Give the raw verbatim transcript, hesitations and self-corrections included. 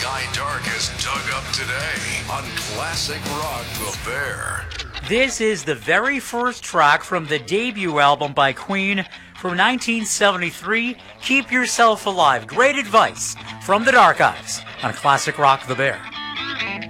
Ty Dark has dug up today on Classic Rock The Bear. This is the very first track from the debut album by Queen from nineteen seventy-three, Keep Yourself Alive. Great advice from the Dark Eyes on Classic Rock The Bear.